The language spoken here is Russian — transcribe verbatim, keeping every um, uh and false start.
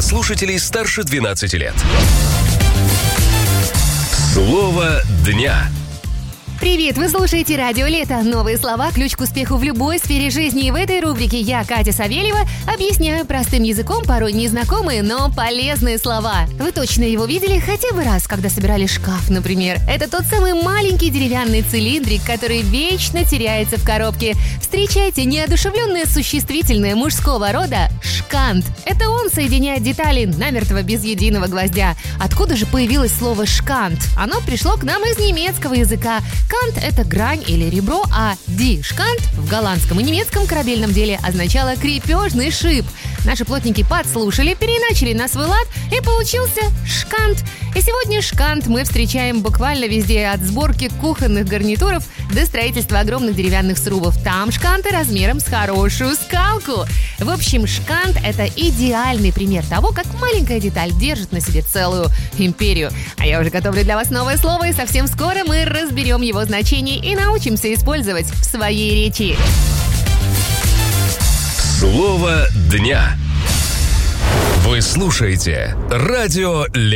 для слушателей старше двенадцати лет. Слово дня. Привет! Вы слушаете «Радио Лето». Новые слова – ключ к успеху в любой сфере жизни. И в этой рубрике я, Катя Савельева, объясняю простым языком порой незнакомые, но полезные слова. Вы точно его видели хотя бы раз, когда собирали шкаф, например. Это тот самый маленький деревянный цилиндрик, который вечно теряется в коробке. Встречайте неодушевленное существительное мужского рода «шкант». Это он соединяет детали намертво без единого гвоздя. Откуда же появилось слово «шкант»? Оно пришло к нам из немецкого языка. Кант – это грань или ребро, а «ди шкант» в голландском и немецком корабельном деле означало крепежный шип. Наши плотники подслушали, переначали на свой лад, и получился шкант. И сегодня шкант мы встречаем буквально везде, от сборки кухонных гарнитуров до строительства огромных деревянных срубов. Там шканты размером с хорошую скалку. В общем, шкант – это идеальный пример того, как маленькая деталь держит на себе целую империю. А я уже готовлю для вас новое слово, и совсем скоро мы разберем его значение и научимся использовать в своей речи. Слово дня. Вы слушаете «Радио Лето».